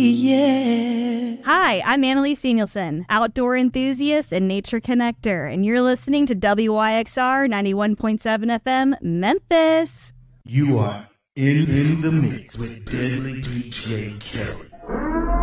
yeah. Hi, I'm Annalise Danielson, outdoor enthusiast and nature connector, and you're listening to WYXR 91.7 FM, Memphis. You are in the mix with Deadly DJ Kelly.